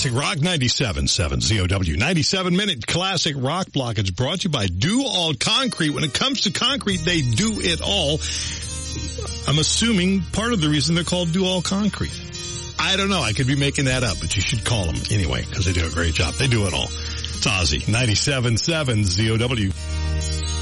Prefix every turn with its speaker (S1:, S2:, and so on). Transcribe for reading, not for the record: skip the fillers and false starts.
S1: Classic Rock 97.7 ZOW. 97-minute Classic Rock block. It's brought to you by Do All Concrete. When it comes to concrete, they do it all. I'm assuming part of the reason they're called Do All Concrete. I don't know. I could be making that up, but you should call them anyway because they do a great job. They do it all. It's Ozzy, 97.7 ZOW.